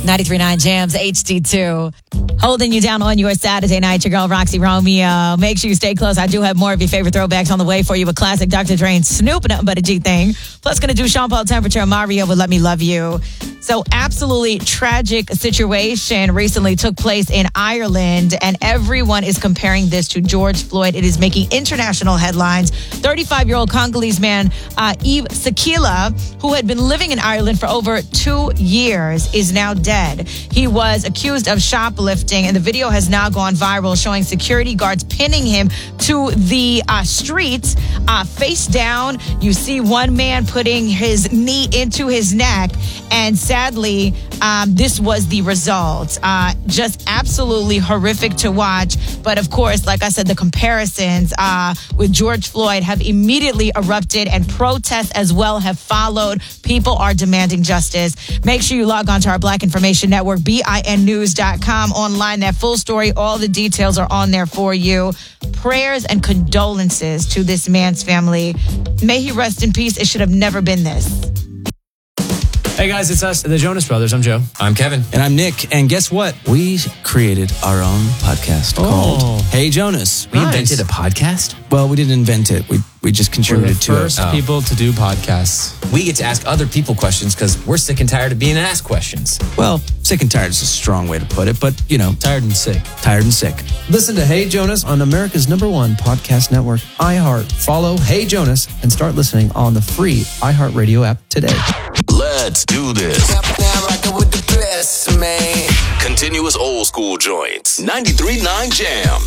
93.9 Jams HD2. Holding you down on your Saturday night, your girl Roxy Romeo. Make sure you stay close. I do have more of your favorite throwbacks on the way for you with classic Dr. Dre and Snoop, nothing but a G thing. Plus, going to do Sean Paul Temperature and Mario with Let Me Love You. So, absolutely tragic situation recently took place in Ireland, and everyone is comparing this to George Floyd. It is making international headlines. 35-year-old Congolese man, Yves Sekila, who had been living in Ireland for over 2 years, is now dead. He was accused of shoplifting, and the video has now gone viral, showing security guards pinning him to the streets, face down. You see one man putting his knee into his neck, and sadly, this was the result. Just absolutely horrific to watch. But of course, like I said, the comparisons with George Floyd have immediately erupted, and protests as well have followed. People are demanding justice. Make sure you log on to our Black Information Network, BINnews.com online. That full story, all the details are on there for you. Prayers and condolences to this man's family. May he rest in peace. It should have never been this. Hey guys, it's us, the Jonas Brothers. I'm Joe. I'm Kevin. And I'm Nick. And guess what? We created our own podcast called Hey Jonas. We invented a podcast? Well, we didn't invent it. We just contributed to it. We're the first people to do podcasts. We get to ask other people questions because we're sick and tired of being asked questions. Well, sick and tired is a strong way to put it, but, you know. Tired and sick. Tired and sick. Listen to Hey Jonas on America's #1 podcast network, iHeart. Follow Hey Jonas and start listening on the free iHeartRadio app today. Let's do this. Continuous old school joints. 93.9 Jam.